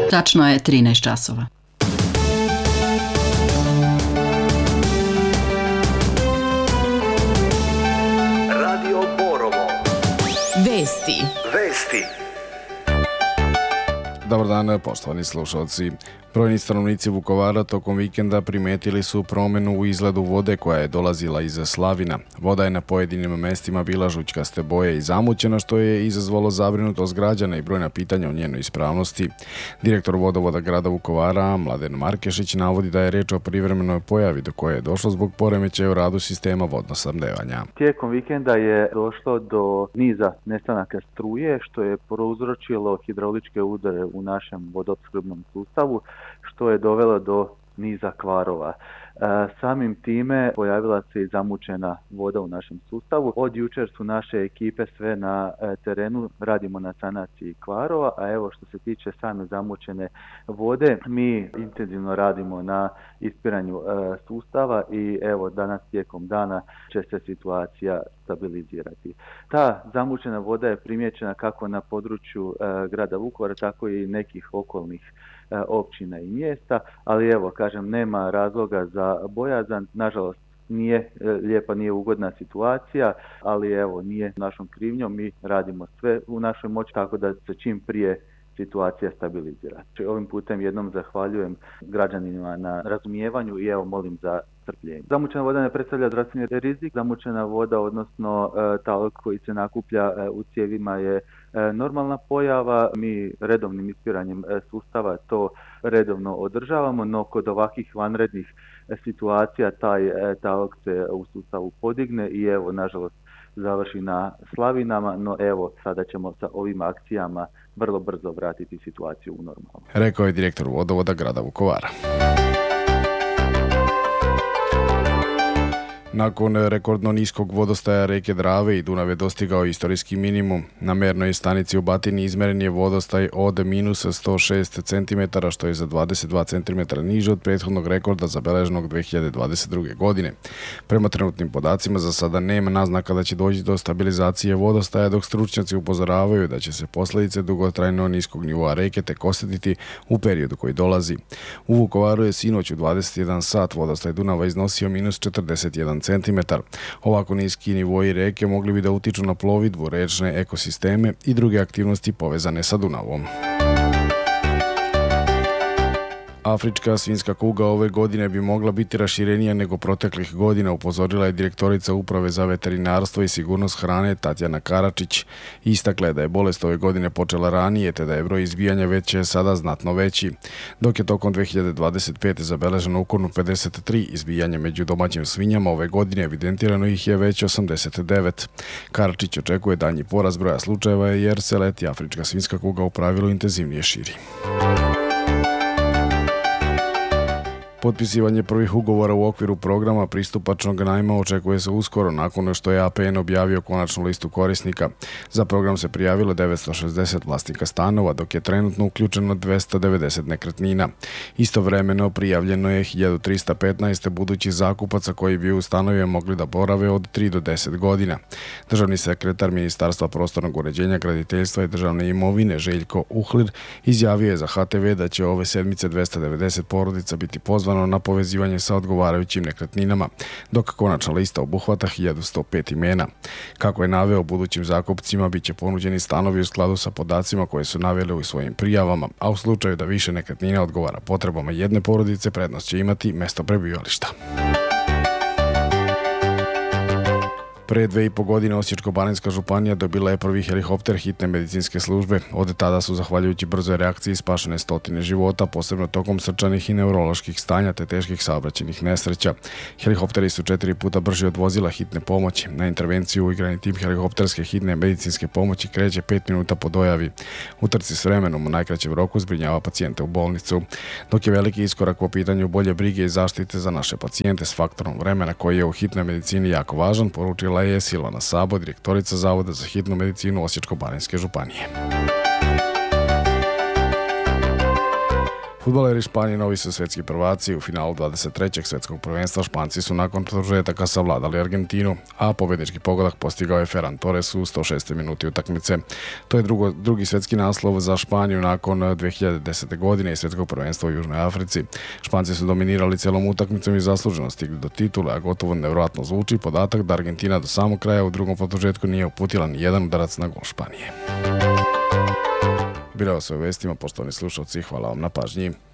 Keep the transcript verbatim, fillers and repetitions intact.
Tačno je trinaest časova. Radio Borovo. Vesti. Vesti. Dobar dan, poštovani slušalci. Brojni stanovnici Vukovara tokom vikenda primetili su promjenu u izgledu vode koja je dolazila iz slavina. Voda je na pojedinim mestima bila žućkaste boje i zamućena, što je izazvalo zabrinutost građana i brojna pitanja o njenoj ispravnosti. Direktor vodovoda grada Vukovara, Mladen Markešić, navodi da je reč o privremenoj pojavi do koje je došlo zbog poremećaja u radu sistema vodnosnabdevanja. Tijekom vikenda je došlo do niza nestanaka struje, što je prouzročilo hidrauličke udare u našem vodoopskrbnom sustavu, što je dovelo do niza kvarova. E, samim time pojavila se i zamućena voda u našem sustavu. Od jučer su naše ekipe sve na e, terenu, radimo na sanaciji kvarova, a evo što se tiče same zamućene vode, mi intenzivno radimo na ispiranju e, sustava i evo danas tijekom dana će se situacija stabilizirati. Ta zamućena voda je primijećena kako na području e, grada Vukovara, tako i nekih okolnih općina i mjesta, ali evo, kažem, nema razloga za bojazan. Nažalost, nije lijepa, nije ugodna situacija, ali evo, nije našom krivnjom, mi radimo sve u našoj moći tako da se čim prije situacija stabilizira. Ovim putem jednom zahvaljujem građanima na razumijevanju i evo molim za strpljenje. Zamućena voda ne predstavlja zdravstveni rizik. Zamućena voda, odnosno e, talog koji se nakuplja e, u cijevima je e, normalna pojava. Mi redovnim ispiranjem e, sustava to redovno održavamo, no kod ovakvih vanrednih e, situacija taj e, talog se u sustavu podigne i evo, nažalost, završi na slavinama, no evo, sada ćemo sa ovim akcijama vrlo brzo vratiti situaciju u normalno. Rekao je direktor vodovoda grada Vukovara. Nakon rekordno niskog vodostaja reke Drave i Dunav je dostigao istorijski minimum. Na mernoj stanici u Batini izmeren je vodostaj od minus sto šest centimetara, što je za dvadeset dva centimetra niže od prethodnog rekorda zabeleženog dve hiljade dvadeset druge. godine. Prema trenutnim podacima za sada nema naznaka da će doći do stabilizacije vodostaja, dok stručnjaci upozoravaju da će se posljedice dugotrajno niskog nivoa reke tek osjetiti u periodu koji dolazi. U Vukovaru je sinoć u dvadeset jedan sat vodostaj Dunava iznosio minus četrdeset jedan centimetar. Ovako niski nivoji reke mogli bi da utiču na plovidbu, rečne ekosisteme i druge aktivnosti povezane sa Dunavom. Afrička svinjska kuga ove godine bi mogla biti raširenija nego proteklih godina, upozorila je direktorica Uprave za veterinarstvo i sigurnost hrane Tatjana Karačić. Istakla je da je bolest ove godine počela ranije, te da je broj izbijanja već sada znatno veći. Dok je tokom dve hiljade dvadeset pete zabeleženo ukupno pedeset tri izbijanja među domaćim svinjama, ove godine evidentirano ih je već osamdeset devet. Karačić očekuje daljnji porast broja slučajeva jer se leti afrička svinjska kuga u pravilu intenzivnije širi. Potpisivanje prvih ugovora u okviru programa pristupačnog najma očekuje se uskoro, nakon što je A P N objavio konačnu listu korisnika. Za program se prijavilo devetsto šezdeset vlasnika stanova, dok je trenutno uključeno dvesta devedeset nekretnina. Istovremeno prijavljeno je hiljadu trista petnaest budućih zakupaca koji bi u stanovima mogli da borave od tri do deset godina. Državni sekretar Ministarstva prostornog uređenja, graditeljstva i državne imovine Željko Uhlir izjavio je za H T V da će ove sedmice dvesta devedeset porodica biti pozvano na povezivanje sa odgovarajućim nekretninama, dok konačna lista obuhvata hiljadu sto pet imena. Kako je naveo, budućim zakupcima biće ponuđeni stanovi u skladu sa podacima koje su naveli u svojim prijavama, a u slučaju da više nekretnina odgovara potrebama jedne porodice, prednost će imati mesto prebivališta. Pre dve i po godine Osječko-baranjska županija dobila je prvi helikopter hitne medicinske službe. Od tada su, zahvaljujući brzoj reakciji, spašene stotine života, posebno tokom srčanih i neuroloških stanja te teških saobraćajnih nesreća. Helikopteri su četiri puta brži od vozila hitne pomoći. Na intervenciju u igrani tim helikopterske hitne medicinske pomoći kreće pet minuta po dojavi. U trci s vremenom u najkraćem roku zbrinjava pacijente u bolnicu. Dok je veliki iskorak po pitanju bolje brige i zaštite za naše pacijente s faktorom vremena koji je u hitnoj medicini jako važan, poručila je Silvana Sabo, direktorica Zavoda za hitnu medicinu Osječko-baranjske županije. Fudbaleri Španije novi su svetski prvaci. U finalu dvadeset trećeg svetskog prvenstva Španci su nakon produžetaka savladali Argentinu, a pobednički pogodak postigao je Ferran Torres u sto šestoj minuti utakmice. To je drugo, drugi svetski naslov za Španiju nakon dve hiljade desete. godine i svetskog prvenstva u Južnoj Africi. Španci su dominirali celom utakmicom i zasluženo stigli do titule, a gotovo nevjerojatno zvuči podatak da Argentina do samog kraja u drugom produžetku nije uputila ni jedan udarac na gol Španije. Bilo je sve u vestima, poštovani slušalci, hvala vam na pažnji.